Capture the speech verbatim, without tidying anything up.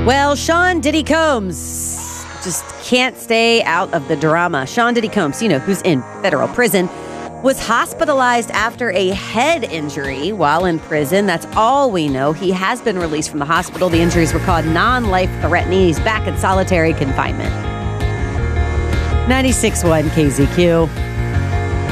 Well, Sean Diddy Combs just can't stay out of the drama. Sean Diddy Combs, you know, who's in federal prison, was hospitalized after a head injury while in prison. That's all we know. He has been released from the hospital. The injuries were called non-life threatening. He's back in solitary confinement. ninety-six point one K Z Q.